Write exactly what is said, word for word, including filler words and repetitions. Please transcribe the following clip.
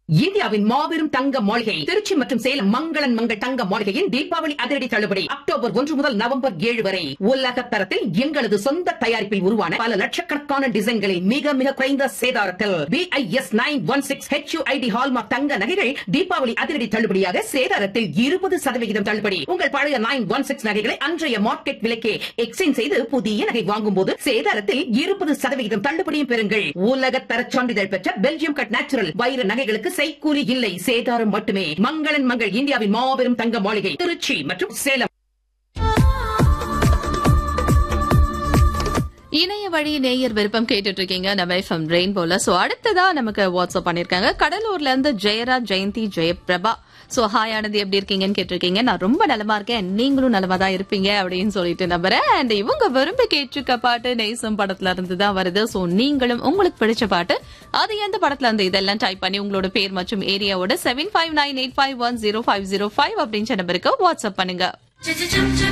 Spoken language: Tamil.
இந்தியாவின் மாபெரும் தங்க மாளிகை திருச்சி மற்றும் சேலம் மங்களன் மங்கள் தங்க மாளிகையின் தீபாவளி அதிரடி தள்ளுபடி அக்டோபர் ஒன்று முதல் நவம்பர் ஏழு வரை உலக தரத்தில் எங்களது சொந்த தயாரிப்பில் உருவான பல லட்சக்கணக்கான டிசைன்களை மிக மிக குறைந்த சேதாரத்தில் BIS nine one six HUID hallmark தங்க நகைகள் தீபாவளி அதிரடி தள்ளுபடியாக சேதாரத்தில் இருபது சதவிகிதம் தள்ளுபடி. உங்கள் பழைய நைன் ஒன் சிக்ஸ் நகைகளை அன்றைய மார்க்கெட் விலைக்கே எக்ஸ்சேஞ்ச் செய்து புதிய நகை வாங்கும் போது சேதாரத்தில் இருபது சதவிகிதம் தள்ளுபடியும் பெறுங்கள். உலக தர சான்றிதழ் பெற்ற பெல்ஜியம் கட் நேச்சுரல் வைர நகைகளுக்கு செய்கூலி இல்லை, சேதாரம் மட்டுமே. மங்களன் மங்கள் இந்தியாவின் மாபெரும் தங்க மாளிகை திருச்சி மற்றும் சேலம். இணைய வழி நேயர் விருப்பம் கேட்டுட்டு இருக்கீங்க நம்ம எஃப்எம் ரெயின்போல. சோ அடுத்ததா நமக்கு வாட்ஸ்அப் பண்ணிருக்காங்க கடலூர்ல இருந்து ஜெயராஜ் ஜெயந்தி ஜெயபிரபா. சோ ஹாய் ஆனந்தி எப்படி இருக்கீங்கன்னு கேட்டிருக்கீங்க. நான் ரொம்ப நலமா இருக்கேன், நீங்களும் நலமா தான் இருப்பீங்க அப்படின்னு சொல்லிட்டு நம்புறேன். அண்ட் இவங்க விரும்பி கேட்டிருக்க பாட்டு நெய்சம் படத்துல இருந்து தான் வருது. சோ நீங்களும் உங்களுக்கு பிடிச்ச பாட்டு அது எந்த படத்துல இருந்து இதெல்லாம் டைப் பண்ணி உங்களோட பேர் மற்றும் ஏரியாவோட seven five nine eight five one zero five zero five அப்படின்ற நம்பருக்கு வாட்ஸ்அப் பண்ணுங்க.